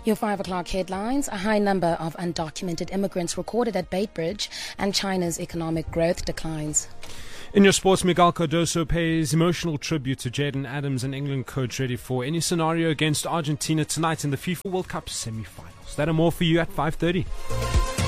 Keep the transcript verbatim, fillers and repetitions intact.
Your five o'clock headlines: a high number of undocumented immigrants recorded at Beitbridge, and China's economic growth declines. In your sports, Miguel Cardoso pays emotional tribute to Jayden Adams and England coach, ready for any scenario against Argentina tonight in the FIFA World Cup semi-finals. That and more for you at five thirty.